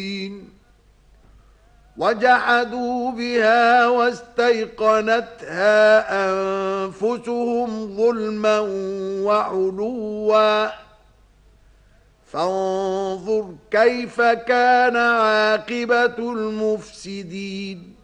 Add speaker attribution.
Speaker 1: وجحدوا بها واستيقنتها أنفسهم ظلما وعلوا فانظر كيف كان عاقبة المفسدين